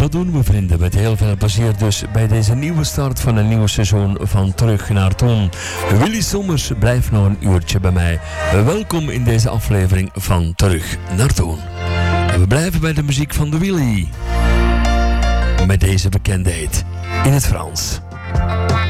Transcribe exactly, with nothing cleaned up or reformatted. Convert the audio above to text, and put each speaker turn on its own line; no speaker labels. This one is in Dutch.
dat doen we vrienden met heel veel plezier dus bij deze nieuwe start van een nieuw seizoen van Terug naar Toen. Willy Sommers blijft nog een uurtje bij mij. Welkom in deze aflevering van Terug naar Toen. En we blijven bij de muziek van de Willy. Met deze bekendheid in het Frans.